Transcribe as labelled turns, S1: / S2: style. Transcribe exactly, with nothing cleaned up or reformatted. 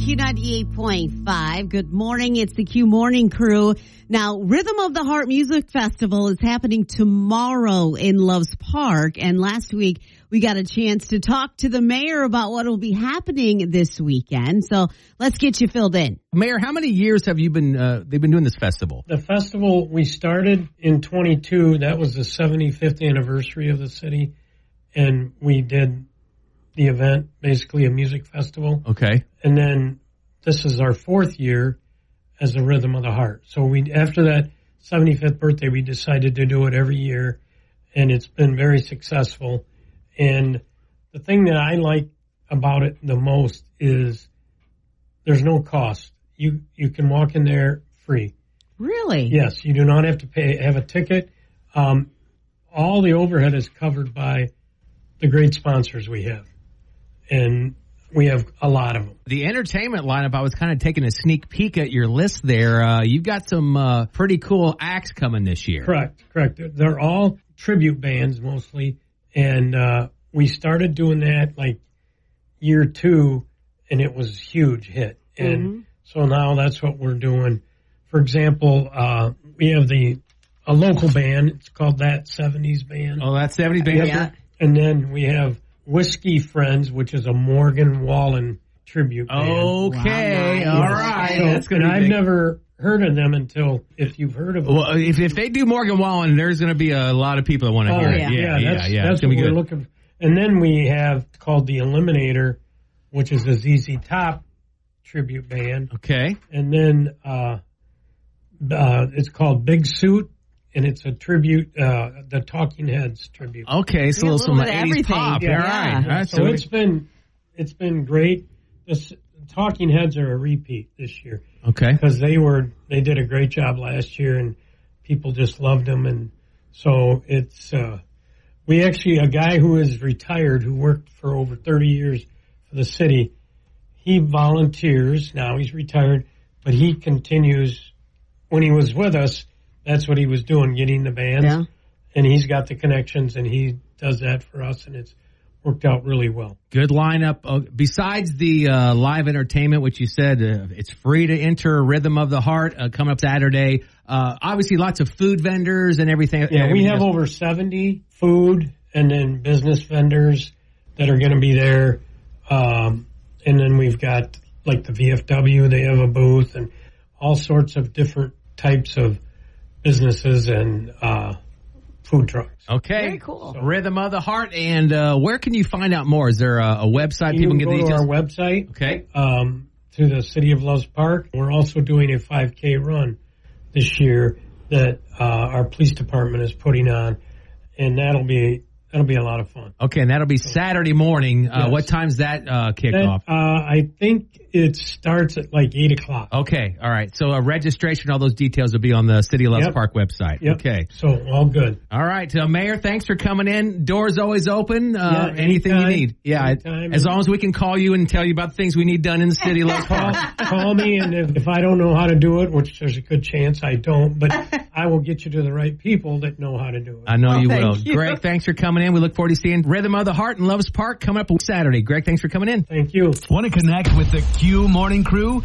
S1: Q ninety-eight point five. Good morning. It's the Q Morning Crew. Now, Rhythm of the Heart Music Festival is happening tomorrow in Loves Park. And last week, we got a chance to talk to the mayor about what will be happening this weekend. So let's get you filled in.
S2: Mayor, how many years have you been, uh, they've been doing this festival?
S3: The festival, we started in twenty-two. That was the seventy-fifth anniversary of the city. And we did the event, basically a music festival.
S2: Okay.
S3: And then this is our fourth year as the Rhythm of the Heart. So we, after that seventy-fifth birthday, we decided to do it every year, and it's been very successful. And the thing that I like about it the most is there's no cost. You you can walk in there free.
S1: Really?
S3: Yes, you do not have to pay, have a ticket. Um, all the overhead is covered by the great sponsors we have. And we have a lot of them.
S2: The entertainment lineup, I was kind of taking a sneak peek at your list there. Uh, you've got some uh, pretty cool acts coming this year.
S3: Correct, correct. They're, they're all tribute bands mostly. And uh, we started doing that like year two, and it was a huge hit. And mm-hmm. so now that's what we're doing. For example, uh, we have the a local band. It's called That seventies Band.
S2: Oh, That seventies Band?
S3: Yeah. And then we have Whiskey Friends, which is a Morgan Wallen tribute band.
S2: Okay, wow, all right.
S3: So,
S2: That's gonna
S3: and
S2: be
S3: I've
S2: big.
S3: never heard of them until if you've heard of them.
S2: Well, if, if they do Morgan Wallen, there's going to be a lot of people that want to
S3: oh,
S2: hear
S3: yeah.
S2: it.
S3: Yeah,
S2: Yeah,
S3: yeah,
S2: yeah.
S3: that's,
S2: yeah.
S3: that's
S2: It's going
S3: what
S2: to be
S3: we're
S2: good.
S3: looking for. And then we have called the Eliminator, which is a Z Z Top tribute band.
S2: Okay.
S3: And then uh, uh, it's called Big Suit. And it's a tribute, uh, the Talking Heads tribute.
S2: Okay, so
S1: a
S2: a
S1: little
S2: little
S1: bit of
S2: eighties
S1: everything.
S2: pop.
S1: Yeah.
S2: All right. All right.
S3: So,
S2: So
S3: it's been it's been great. This Talking Heads are a repeat this year
S2: okay.
S3: because they were they did a great job last year and people just loved them. And so it's uh, we actually a guy who is retired who worked for over thirty years for the city. He volunteers now. He's retired, but he continues. When he was with us, that's what he was doing, getting the bands.
S1: Yeah.
S3: And he's got the connections, and he does that for us, and it's worked out really well.
S2: Good lineup. Uh, besides the uh, live entertainment, which you said uh, it's free to enter Rhythm of the Heart uh, coming up Saturday. Uh, obviously, lots of food vendors and everything.
S3: Yeah,
S2: everything
S3: we have
S2: else.
S3: over seventy food and then business vendors that are going to be there. Um, and then we've got, like, the V F W. They have a booth and all sorts of different types of businesses and uh, food trucks.
S2: Okay.
S1: Very cool.
S2: So, Rhythm of the Heart. And uh, where can you find out more? Is there a, a website
S3: You
S2: people
S3: can
S2: can
S3: go
S2: get the
S3: to
S2: details?
S3: our website.
S2: Okay.
S3: Um, to the City of Loves Park. We're also doing a five K run this year that uh, our police department is putting on, and that'll be that'll be a lot of fun.
S2: Okay, and that'll be Saturday morning. Uh,
S3: Yes.
S2: What time's that uh, kick
S3: That,
S2: off?
S3: uh, I think it starts at like eight o'clock.
S2: Okay, all right. So uh, registration, all those details will be on the City of Loves
S3: Yep.
S2: Park website.
S3: Yep.
S2: Okay.
S3: So all good.
S2: All right, uh, Mayor, thanks for coming in. Doors always open. Uh,
S3: Yeah,
S2: anything you
S3: anytime.
S2: need. Yeah,
S3: Anytime.
S2: as long as we can call you and tell you about things we need done in the City of Loves
S3: Call,
S2: Park.
S3: call me, and if, if I don't know how to do it, which there's a good chance I don't, but I will get you to the right people that know how to do it.
S2: I know
S1: Well,
S2: you
S1: thank
S2: will.
S1: you.
S2: Greg, thanks for coming in. We look forward to seeing Rhythm of the Heart in Loves Park coming up Saturday. Greg, thanks for coming in.
S3: Thank you.
S4: Want to connect with the Q Morning Crew?